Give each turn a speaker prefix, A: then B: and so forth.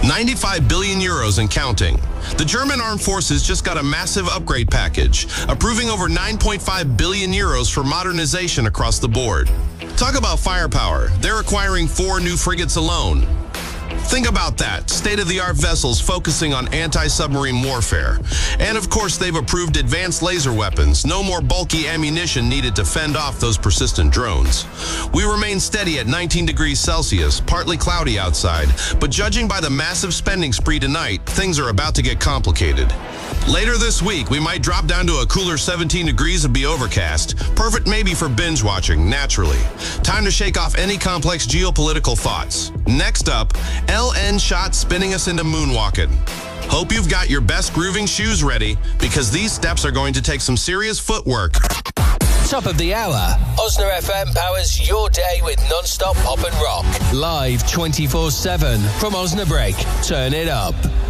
A: 95 billion euros and counting. The German armed forces just got a massive upgrade package, approving over 9.5 billion euros for modernization across the board. Talk about firepower. They're acquiring 4 new frigates alone. Think about that. State-of-the-art vessels focusing on anti-submarine warfare. And of course, they've approved advanced laser weapons. No more bulky ammunition needed to fend off those persistent drones. We remain steady at 19 degrees Celsius, partly cloudy outside. But judging by the massive spending spree tonight, things are about to get complicated. Later this week, we might drop down to a cooler 17 degrees and be overcast. Perfect maybe for binge watching, naturally. Time to shake off any complex geopolitical thoughts. Next up, LN Shot spinning us into moonwalking. Hope you've got your best grooving shoes ready, because these steps are going to take some serious footwork.
B: Top of the hour. Osna FM powers your day with non-stop pop and rock. Live 24/7 from Osnabrück. Turn it up.